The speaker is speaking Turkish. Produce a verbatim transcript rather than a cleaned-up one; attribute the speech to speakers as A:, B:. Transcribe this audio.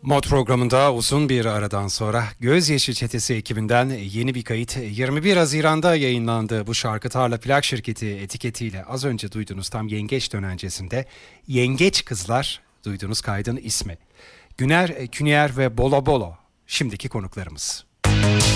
A: Mod programında uzun bir aradan sonra Gözyaşı Çetesi ekibinden yeni bir kayıt yirmi bir Haziran'da yayınlandı. Bu şarkı Tarla Plak Şirketi etiketiyle az önce duyduğunuz tam yengeç dönencesinde Yengeç Kızlar duyduğunuz kaydın ismi. Güner Künyer ve Bolo Bolo şimdiki konuklarımız.